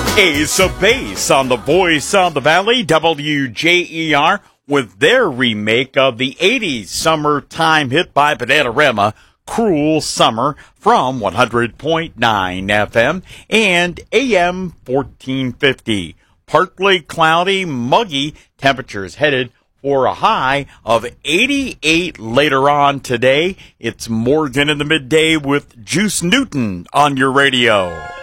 Ace of Base on the Voice of the Valley, WJER, with their remake of the 80s summertime hit by Bananarama, Cruel Summer, from 100.9 FM and AM 1450. Partly cloudy, muggy, temperatures headed for a high of 88 later on today. It's Morgan in the Midday with Juice Newton on your radio.